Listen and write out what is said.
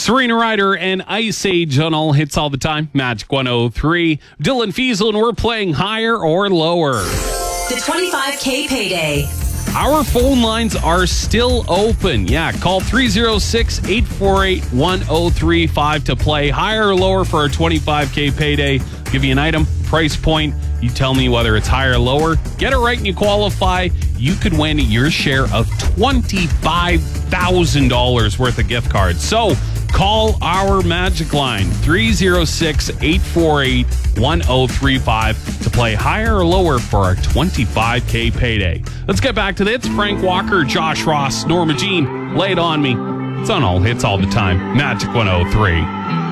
Serena Ryder and Ice Age on All Hits All the Time. Magic 103. Dylan Fiesel, and we're playing higher or lower. The 25K payday. Our phone lines are still open. Yeah, call 306-848-1035 to play higher or lower for our 25K payday. Give you an item, price point. You tell me whether it's higher or lower. Get it right and you qualify. You could win your share of $25,000 worth of gift cards. So call our Magic line, 306-848-1035 to play higher or lower for our 25K payday. Let's get back to this. Frank Walker, Josh Ross, Norma Jean, Lay It On Me. It's on All Hits All the Time. Magic 103.